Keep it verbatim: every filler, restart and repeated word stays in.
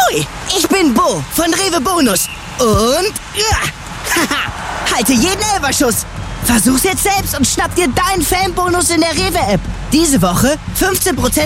Ahoi, ich bin Bo von Rewe Bonus. Und ja, haha, halte jeden Elferschuss. Versuch's jetzt selbst und schnapp dir deinen Fanbonus in der Rewe-App. Diese Woche fünfzehn Prozent